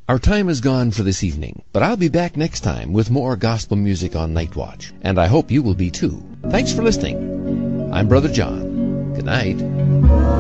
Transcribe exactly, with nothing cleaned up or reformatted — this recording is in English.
Our time is gone for this evening, but I'll be back next time with more gospel music on Night Watch, and I hope you will be too. Thanks for listening. I'm Brother John. Good night.